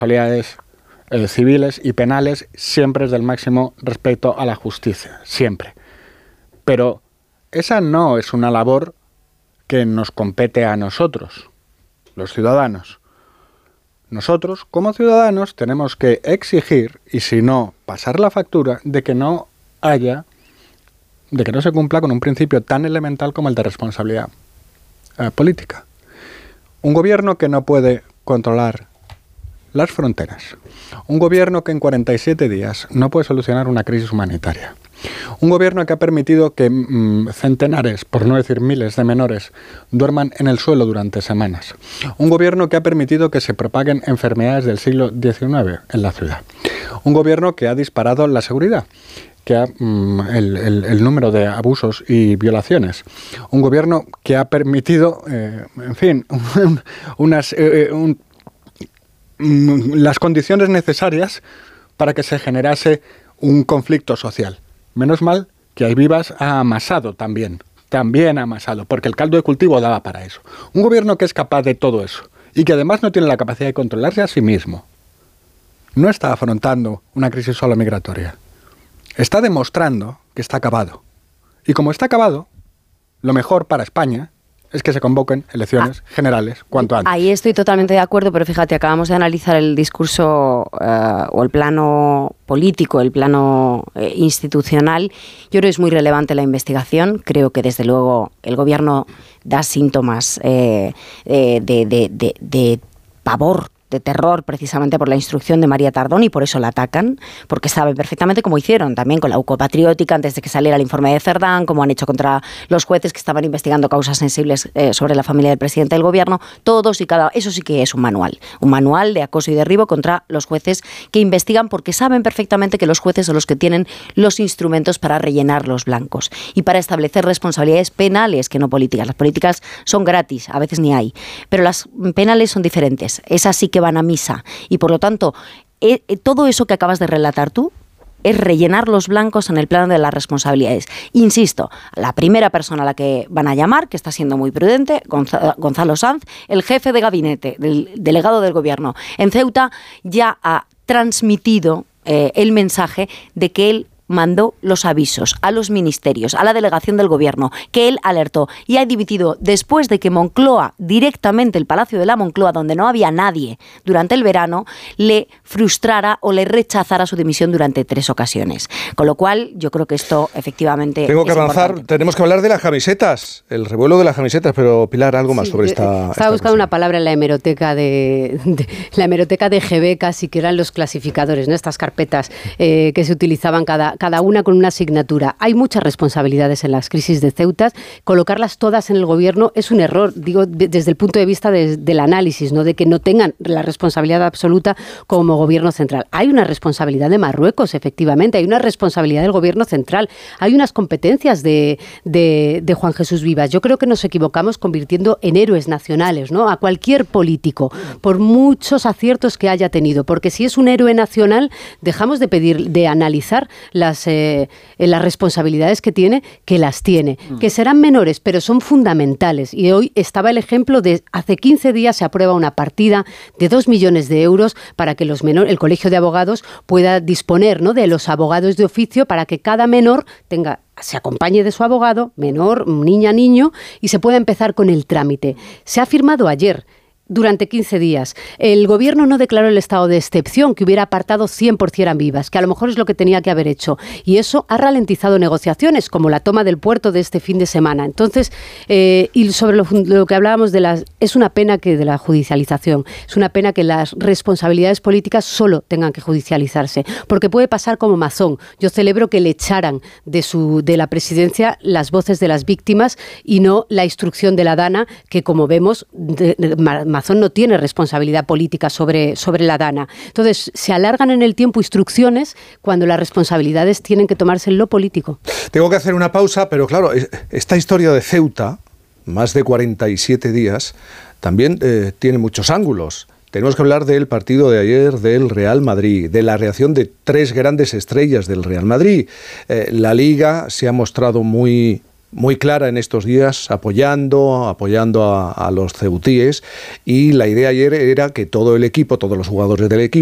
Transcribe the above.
responsabilidades civiles y penales siempre es del máximo respeto a la justicia, siempre. Pero esa no es una labor que nos compete a nosotros, los ciudadanos. Nosotros, como ciudadanos, tenemos que exigir, y si no, pasar la factura de que no se cumpla con un principio tan elemental como el de responsabilidad política. Un gobierno que no puede controlar las fronteras. Un gobierno que en 47 días no puede solucionar una crisis humanitaria. Un gobierno que ha permitido que centenares, por no decir miles de menores, duerman en el suelo durante semanas. Un gobierno que ha permitido que se propaguen enfermedades del siglo XIX en la ciudad. Un gobierno que ha disparado la seguridad, que el número de abusos y violaciones. Un gobierno que ha permitido, las condiciones necesarias para que se generase un conflicto social. Menos mal que Ayvivas ha amasado también ha amasado, porque el caldo de cultivo daba para eso. Un gobierno que es capaz de todo eso y que además no tiene la capacidad de controlarse a sí mismo, no está afrontando una crisis solo migratoria. Está demostrando que está acabado. Y como está acabado, lo mejor para España es que se convoquen elecciones generales cuanto antes. Ahí estoy totalmente de acuerdo, pero fíjate, acabamos de analizar el discurso o el plano político, el plano institucional. Yo creo que es muy relevante la investigación. Creo que desde luego el gobierno da síntomas de pavor, de terror, precisamente por la instrucción de María Tardón, y por eso la atacan, porque saben perfectamente cómo hicieron también con la UCO Patriótica antes de que saliera el informe de Cerdán, como han hecho contra los jueces que estaban investigando causas sensibles sobre la familia del presidente del gobierno, todos y cada... Eso sí que es un manual de acoso y derribo contra los jueces que investigan, porque saben perfectamente que los jueces son los que tienen los instrumentos para rellenar los blancos y para establecer responsabilidades penales, que no políticas. Las políticas son gratis, a veces ni hay, pero las penales son diferentes. Esas sí que van a misa, y por lo tanto todo eso que acabas de relatar tú es rellenar los blancos en el plano de las responsabilidades. Insisto, la primera persona a la que van a llamar, que está siendo muy prudente, Gonzalo Sanz, el jefe de gabinete del delegado del gobierno en Ceuta, ya ha transmitido el mensaje de que él mandó los avisos a los ministerios, a la delegación del gobierno, que él alertó, y ha dimitido después de que Moncloa, directamente el Palacio de la Moncloa, donde no había nadie durante el verano, le frustrara o le rechazara su dimisión durante 3 ocasiones. Con lo cual, yo creo que esto efectivamente Tengo que avanzar, importante. Tenemos que hablar de las camisetas, el revuelo de las camisetas, pero Pilar, algo más sobre esta... Estaba buscando una palabra en la hemeroteca de GB, casi, que eran los clasificadores, ¿no? Estas carpetas que se utilizaban cada una con una asignatura. Hay muchas responsabilidades en las crisis de Ceuta. Colocarlas todas en el gobierno es un error, digo, desde el punto de vista del análisis, ¿no? De que no tengan la responsabilidad absoluta como gobierno central. Hay una responsabilidad de Marruecos, efectivamente, hay una responsabilidad del gobierno central, hay unas competencias de Juan Jesús Vivas. Yo creo que nos equivocamos convirtiendo en héroes nacionales, ¿no? A cualquier político, por muchos aciertos que haya tenido, porque si es un héroe nacional, dejamos de analizar las responsabilidades que tiene, que las tiene, que serán menores, pero son fundamentales. Y hoy estaba el ejemplo de hace 15 días se aprueba una partida de 2 millones de euros para que el Colegio de Abogados pueda disponer, ¿no?, de los abogados de oficio, para que cada menor se acompañe de su abogado, menor, niña, niño, y se pueda empezar con el trámite. Se ha firmado ayer. Durante 15 días. El gobierno no declaró el estado de excepción, que hubiera apartado 100% a Vivas, que a lo mejor es lo que tenía que haber hecho. Y eso ha ralentizado negociaciones, como la toma del puerto de este fin de semana. Entonces, y sobre lo que hablábamos es una pena que de la judicialización, es una pena que las responsabilidades políticas solo tengan que judicializarse, porque puede pasar como Mazón. Yo celebro que le echaran de la presidencia las voces de las víctimas y no la instrucción de la Dana, que como vemos, Mazón no tiene responsabilidad política sobre la Dana. Entonces, se alargan en el tiempo instrucciones cuando las responsabilidades tienen que tomarse en lo político. Tengo que hacer una pausa, pero claro, esta historia de Ceuta, más de 47 días, también tiene muchos ángulos. Tenemos que hablar del partido de ayer del Real Madrid, de la reacción de 3 grandes estrellas del Real Madrid. La Liga se ha mostrado muy muy clara en estos días, apoyando a los ceutíes, y la idea ayer era que todo el equipo, todos los jugadores del equipo,